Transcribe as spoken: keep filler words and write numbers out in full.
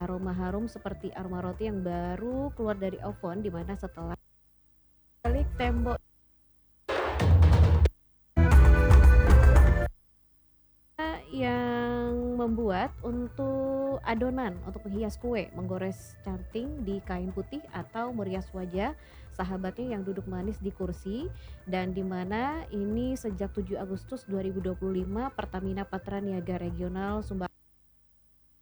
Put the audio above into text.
aroma harum seperti aroma roti yang baru keluar dari oven, di mana setelah balik tembok yang membuat untuk adonan untuk menghias kue, menggores canting di kain putih atau merias wajah sahabatnya yang duduk manis di kursi, dan di mana ini sejak tujuh Agustus dua ribu dua puluh lima Pertamina Patra Niaga Regional Sumba